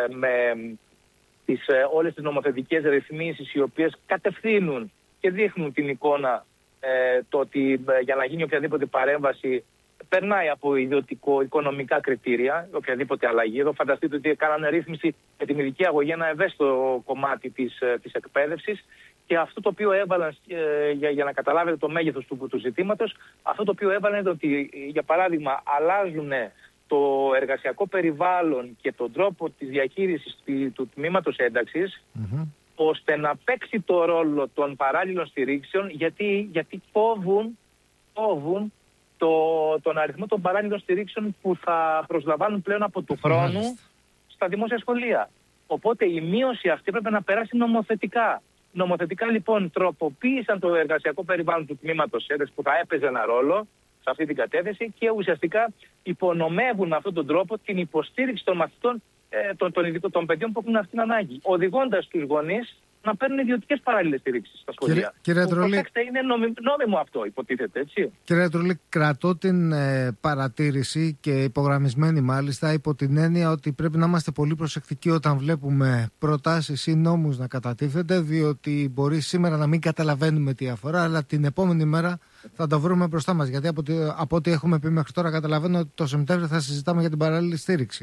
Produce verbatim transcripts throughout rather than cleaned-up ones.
με τις, ε, όλες τις νομοθετικές ρυθμίσεις οι οποίες κατευθύνουν και δείχνουν την εικόνα ε, το ότι ε, για να γίνει οποιαδήποτε παρέμβαση περνάει από ιδιωτικο-οικονομικά κριτήρια, οποιαδήποτε αλλαγή. Εδώ φανταστείτε ότι κάνανε ρύθμιση για την ειδική αγωγή, ένα ευαίσθητο κομμάτι της, της εκπαίδευσης, και αυτό το οποίο έβαλαν, ε, για, για να καταλάβετε το μέγεθος του, του ζητήματος, αυτό το οποίο έβαλαν είναι ότι, για παράδειγμα, αλλάζουν το εργασιακό περιβάλλον και τον τρόπο της διαχείρισης του, του τμήματος ένταξης, mm-hmm. ώστε να παίξει το ρόλο των παράλληλων στηρίξεων, γιατί, γιατί κόβουν, κόβουν το, τον αριθμό των παράλληλων στηρίξεων που θα προσλαμβάνουν πλέον από του χρόνου mm-hmm. στα δημόσια σχολεία. Οπότε η μείωση αυτή πρέπει να περάσει νομοθετικά. Νομοθετικά λοιπόν τροποποίησαν το εργασιακό περιβάλλον του τμήματος ένταξης που θα έπαιζε ένα ρόλο σε αυτή την κατεύθυνση και ουσιαστικά υπονομεύουν με αυτόν τον τρόπο την υποστήριξη των μαθητών, ε, των, των, των, των παιδιών που έχουν αυτή την ανάγκη, οδηγώντας τους γονείς να παίρνουν ιδιωτικές παράλληλες στηρίξεις στα σχολεία. Κύριε Τρολή, είναι νόμι, νόμιμο αυτό, υποτίθεται, έτσι. Κύριε Τρολή, κρατώ την ε, παρατήρηση και υπογραμμισμένη μάλιστα υπό την έννοια ότι πρέπει να είμαστε πολύ προσεκτικοί όταν βλέπουμε προτάσεις ή νόμους να κατατίθενται, διότι μπορεί σήμερα να μην καταλαβαίνουμε τι αφορά, αλλά την επόμενη μέρα θα το βρούμε μπροστά μας. Γιατί από, από ό,τι έχουμε πει μέχρι τώρα, καταλαβαίνω ότι το Σεπτέμβριο θα συζητάμε για την παράλληλη στήριξη.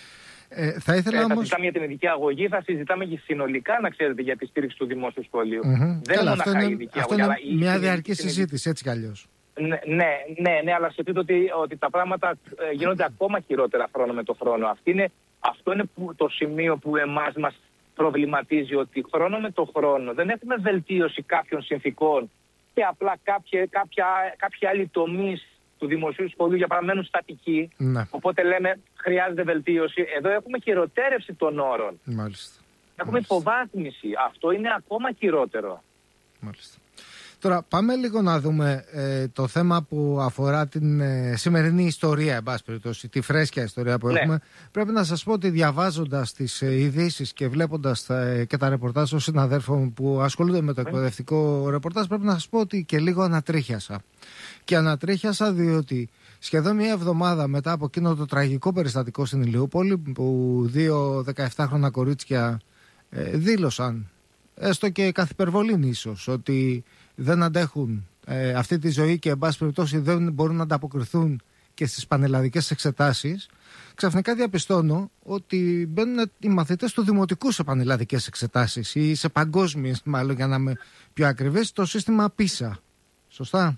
Ε, θα ήθελα ε, όμως... Θα συζητάμε για την ειδική αγωγή, θα συζητάμε και συνολικά, να ξέρετε, για τη στήριξη του δημόσιου σχολείου. Mm-hmm. Δεν Καλά, είναι αυτό είναι, ειδική αυτό αγωγή, είναι μια η, διαρκή η, συζήτηση, έτσι κι αλλιώς. Ναι, ναι, ναι, ναι, αλλά σκεφτείτε ότι, ότι τα πράγματα ε, γίνονται ακόμα χειρότερα χρόνο με το χρόνο. Αυτή είναι, αυτό είναι που, το σημείο που εμάς μας προβληματίζει, ότι χρόνο με το χρόνο δεν έχουμε βελτίωση κάποιων συνθηκών και απλά κάποια, κάποια, κάποια άλλη τομείς του δημοσίου σχολείου για παραμένουν στατικοί. Ναι. Οπότε λέμε χρειάζεται βελτίωση. Εδώ έχουμε χειροτέρευση των όρων. Μάλιστα. Έχουμε Μάλιστα. υποβάθμιση. Αυτό είναι ακόμα χειρότερο. Μάλιστα. Τώρα πάμε λίγο να δούμε ε, το θέμα που αφορά την ε, σημερινή ιστορία, εν πάση περιπτώσει, τη φρέσκια ιστορία που ναι. έχουμε. Πρέπει να σας πω ότι διαβάζοντας τις ε, ειδήσεις και βλέποντας ε, και τα ρεπορτάζ των συναδέρφων που ασχολούνται με το εκπαιδευτικό ρεπορτάζ, πρέπει να σας πω ότι και λίγο ανατρίχιασα. Και ανατρίχιασα διότι σχεδόν μια εβδομάδα μετά από εκείνο το τραγικό περιστατικό στην Ηλιούπολη, που δύο δεκαεφτάχρονα κορίτσια ε, δήλωσαν, έστω και καθ' υπερβολήν ίσως, ότι δεν αντέχουν ε, αυτή τη ζωή και εν πάση περιπτώσει δεν μπορούν να ανταποκριθούν και στις πανελλαδικές εξετάσεις, ξαφνικά διαπιστώνω ότι μπαίνουν οι μαθητές του δημοτικού σε πανελλαδικές εξετάσεις ή σε παγκόσμιες, μάλλον για να είμαι πιο ακριβές, το σύστημα πίσα. Σωστά?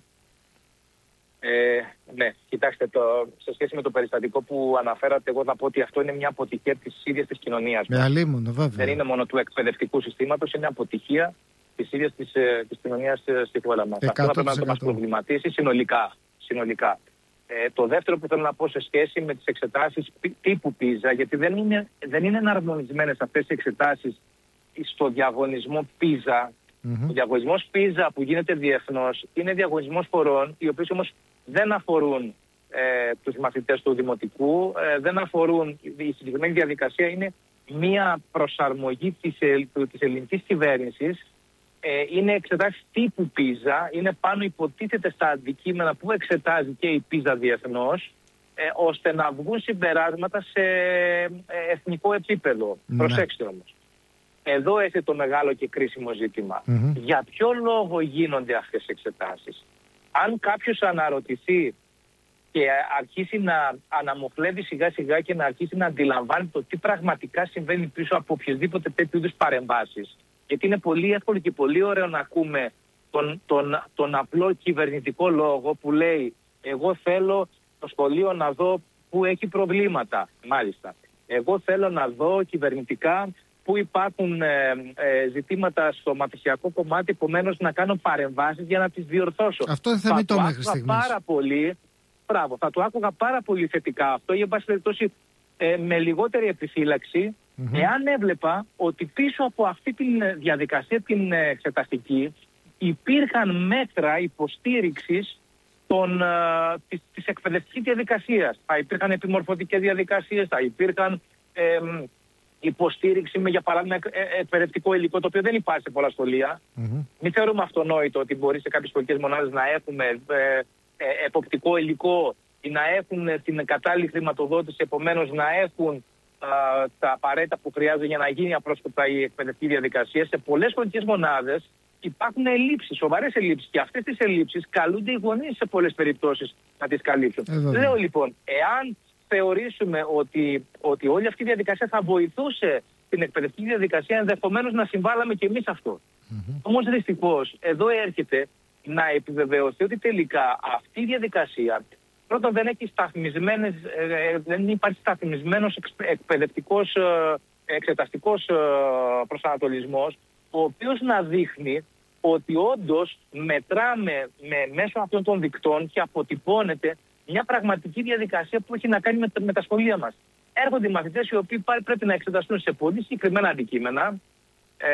Ε, ναι, κοιτάξτε, το, σε σχέση με το περιστατικό που αναφέρατε, εγώ θα πω ότι αυτό είναι μια αποτυχία της ίδιας της κοινωνίας. Με αλίμονο, βέβαια. Δεν είναι μόνο του εκπαιδευτικού συστήματος, είναι αποτυχία της ίδιας της, της κοινωνίας στη χώρα μας. Αυτό πρέπει να το μας προβληματίσει συνολικά. συνολικά. Ε, το δεύτερο που θέλω να πω σε σχέση με τις εξετάσεις τύπου πίζα, γιατί δεν είναι, δεν είναι εναρμονισμένες αυτές οι εξετάσεις στο διαγωνισμό πίζα. Mm-hmm. Ο διαγωνισμός πίζα που γίνεται διεθνώς είναι διαγωνισμός χωρών, οι οποίοι όμως δεν αφορούν ε, τους μαθητές του δημοτικού, ε, δεν αφορούν, η συγκεκριμένη διαδικασία είναι μία προσαρμογή της, της ελληνικής κυβέρνησης, ε, είναι εξετάσεις τύπου πίζα, είναι πάνω υποτίθεται στα αντικείμενα που εξετάζει και η πίζα διεθνώς, ε, ώστε να βγουν συμπεράσματα σε ε, εθνικό επίπεδο. Mm-hmm. Προσέξτε όμως. Εδώ έχει το μεγάλο και κρίσιμο ζήτημα. Mm-hmm. Για ποιο λόγο γίνονται αυτές οι εξετάσεις? Αν κάποιος αναρωτηθεί και αρχίσει να αναμοχλεύει σιγά σιγά και να αρχίσει να αντιλαμβάνει το τι πραγματικά συμβαίνει πίσω από οποιασδήποτε τέτοιου είδους παρεμβάσεις, γιατί είναι πολύ εύκολο και πολύ ωραίο να ακούμε τον, τον, τον απλό κυβερνητικό λόγο που λέει εγώ θέλω το σχολείο να δω που έχει προβλήματα. Μάλιστα. Εγώ θέλω να δω κυβερνητικά που υπάρχουν ε, ε, ζητήματα στο μαθησιακό κομμάτι, επομένως να κάνω παρεμβάσεις για να τις διορθώσω. Αυτό είναι θεμιτό μέχρι στιγμής. Πάρα πολύ, μπράβο, θα το άκουγα πάρα πολύ θετικά αυτό, για πάση περιπτώσει ε, με λιγότερη επιφύλαξη, mm-hmm. εάν έβλεπα ότι πίσω από αυτή τη διαδικασία την εξεταστική υπήρχαν μέτρα υποστήριξης των, ε, της, της εκπαιδευτικής διαδικασίας. Θα υπήρχαν επιμορφωτικές διαδικασίες, θα υπήρχαν ε, υποστήριξη με, για παράδειγμα, εκπαιδευτικό υλικό, το οποίο δεν υπάρχει σε πολλά σχολεία. Mm-hmm. Μην θεωρούμε αυτονόητο ότι μπορεί σε κάποιες σχολικές μονάδες να έχουμε ε, ε, εποπτικό υλικό ή να έχουν την κατάλληλη χρηματοδότηση, επομένως να έχουν τα απαραίτητα που χρειάζεται για να γίνει απρόσκοπτα η εκπαιδευτική διαδικασία, σε πολλές σχολικές μονάδες υπάρχουν ελλείψεις, σοβαρές ελλείψεις. Και αυτές τις ελλείψεις καλούνται οι γονείς σε πολλές περιπτώσεις να τις καλύψουν. Εδώ. Λέω λοιπόν, εάν θεωρήσουμε ότι, ότι όλη αυτή η διαδικασία θα βοηθούσε την εκπαιδευτική διαδικασία, ενδεχομένως να συμβάλαμε και εμείς αυτό. Mm-hmm. Όμως δυστυχώς εδώ έρχεται να επιβεβαιωθεί ότι τελικά αυτή η διαδικασία πρώτον δεν έχει σταθμισμένες, ε, δεν υπάρχει σταθμισμένος εκπαιδευτικός ε, εξεταστικός ε, προσανατολισμός, ο οποίος να δείχνει ότι όντως μετράμε με, μέσω αυτών των δικτών και αποτυπώνεται μια πραγματική διαδικασία που έχει να κάνει με, με τα σχολεία μας. Έρχονται οι μαθητές οι οποίοι πρέπει να εξεταστούν σε πολύ συγκεκριμένα αντικείμενα, ε,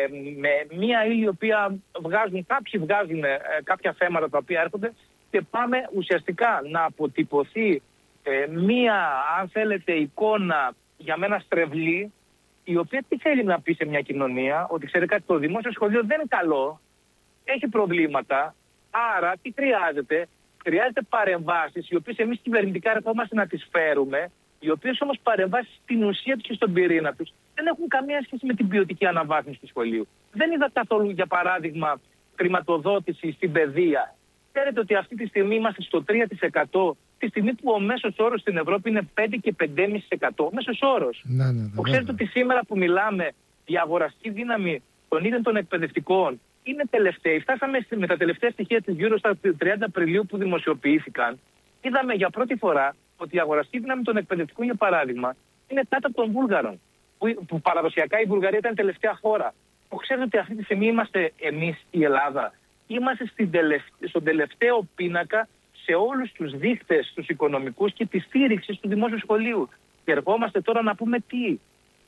με μια ύλη η οποία βγάζουν, κάποιοι βγάζουν ε, κάποια θέματα τα οποία έρχονται, και πάμε ουσιαστικά να αποτυπωθεί ε, μία, αν θέλετε, εικόνα για μένα στρεβλή, η οποία τι θέλει να πει σε μια κοινωνία, ότι ξέρει κάτι, το δημόσιο σχολείο δεν είναι καλό, έχει προβλήματα, άρα τι χρειάζεται? Χρειάζεται παρεμβάσεις, οι οποίες εμείς κυβερνητικά ερχόμαστε να τις φέρουμε, οι οποίες όμως παρεμβάσεις στην ουσία τους και στον πυρήνα τους δεν έχουν καμία σχέση με την ποιοτική αναβάθμιση του σχολείου. Δεν είδα καθόλου, για παράδειγμα, χρηματοδότηση στην παιδεία. Ξέρετε ότι αυτή τη στιγμή είμαστε στο τρία τοις εκατό, τη στιγμή που ο μέσος όρος στην Ευρώπη είναι πέντε και πέντε κόμμα πέντε τοις εκατό. Ο μέσος όρος. Ναι, ναι, ναι, ξέρετε ότι σήμερα που μιλάμε, η αγοραστική δύναμη των ίδιων των εκπαιδευτικών είναι τελευταία. Φτάσαμε με τα τελευταία στοιχεία της Eurostat τριάντα Απριλίου που δημοσιοποιήθηκαν. Είδαμε για πρώτη φορά ότι η αγοραστική δύναμη των εκπαιδευτικών, για παράδειγμα, είναι κάτω από των Βούλγαρων. Που, που παραδοσιακά η Βουλγαρία ήταν η τελευταία χώρα. Που ξέρετε ότι αυτή τη στιγμή είμαστε εμείς, η Ελλάδα. Είμαστε στην τελευταί, στον τελευταίο πίνακα σε όλους τους δείκτες, τους οικονομικούς και τη στήριξη του δημόσιου σχολείου. Και ερχόμαστε τώρα να πούμε τι?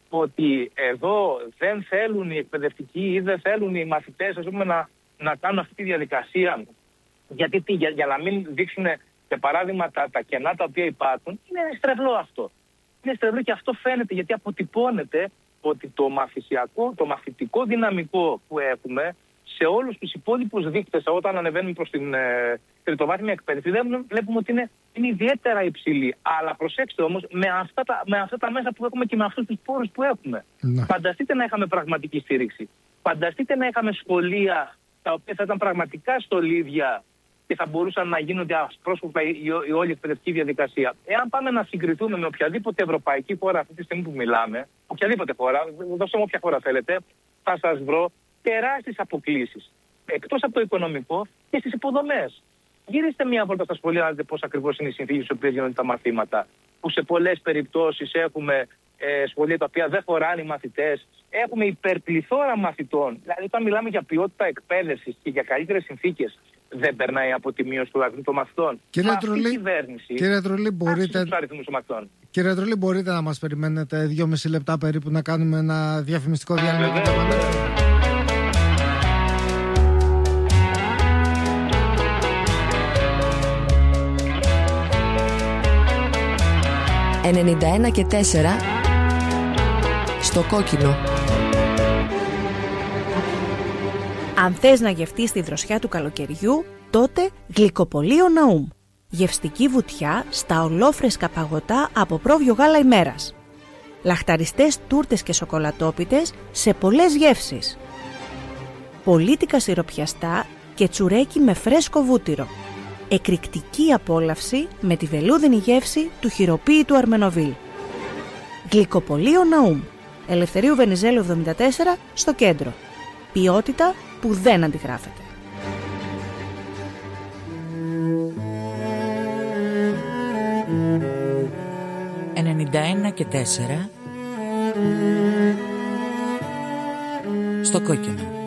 Ότι εδώ δεν θέλουν οι εκπαιδευτικοί ή δεν θέλουν οι μαθητές, ας πούμε, να, να κάνουν αυτή τη διαδικασία. Γιατί τι, για, για να μην δείξουν, για παράδειγμα, τα, τα κενά τα οποία υπάρχουν. Είναι στρεβλό αυτό. Είναι στρεβλό και αυτό φαίνεται γιατί αποτυπώνεται ότι το μαθησιακό, το μαθητικό δυναμικό που έχουμε σε όλους τους υπόλοιπους δείκτες, όταν ανεβαίνουμε προς την ε, τριτοβάθμια εκπαίδευση, βλέπουμε ότι είναι, είναι ιδιαίτερα υψηλή. Αλλά προσέξτε όμως, με αυτά, τα, με αυτά τα μέσα που έχουμε και με αυτούς τους πόρους που έχουμε. Ναι. Φανταστείτε να είχαμε πραγματική στήριξη. Φανταστείτε να είχαμε σχολεία τα οποία θα ήταν πραγματικά στολίδια και θα μπορούσαν να γίνονται ασπρόσωπα η, η όλη εκπαιδευτική διαδικασία. Εάν πάμε να συγκριθούμε με οποιαδήποτε ευρωπαϊκή χώρα αυτή τη στιγμή που μιλάμε, οποιαδήποτε χώρα, δώστε μου όποια χώρα θέλετε, θα σας βρω τεράστιες αποκλίσεις. Εκτός από το οικονομικό και στις υποδομές. Γυρίστε μία βόλτα στα σχολεία να δείτε πώς ακριβώς είναι οι συνθήκες στις οποίες γίνονται τα μαθήματα. Που σε πολλές περιπτώσεις έχουμε ε, σχολεία τα οποία δεν χωράνε οι μαθητές. Έχουμε υπερπληθώρα μαθητών. Δηλαδή, όταν μιλάμε για ποιότητα εκπαίδευσης και για καλύτερες συνθήκες, δεν περνάει από τη μείωση του αριθμού των μαθητών. Κύριε Τρολή, κύριε Τρολή, μπορείτε, κύριε Τρολή, μπορείτε να μας περιμένετε δυόμιση λεπτά περίπου να κάνουμε ένα διαφημιστικό διάλειμμα? ενενήντα ένα και τέσσερα στο κόκκινο. Αν θες να γευτείς τη δροσιά του καλοκαιριού, τότε Γλυκοπωλείο Ναούμ. Γευστική βουτιά στα ολόφρεσκα παγωτά από πρόβιο γάλα ημέρας. Λαχταριστές τούρτες και σοκολατόπιτες σε πολλές γεύσεις. Πολίτικα σιροπιαστά και τσουρέκι με φρέσκο βούτυρο. Εκρηκτική απόλαυση με τη βελούδινη γεύση του χειροποίητου Αρμενοβίλ. Γλυκοπωλείο Ναούμ. Ελευθερίου Βενιζέλου εβδομήντα τέσσερα στο κέντρο. Ποιότητα που δεν αντιγράφεται. ενενήντα ένα και τέσσερα στο κόκκινο.